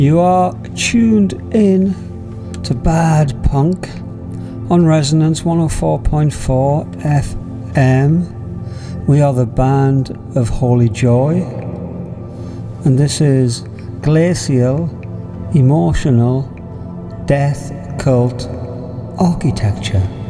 You are tuned in to Bad Punk on Resonance 104.4 FM. We are the band of Holy Joy, and this is Glacial Emotional Death Cult Architecture.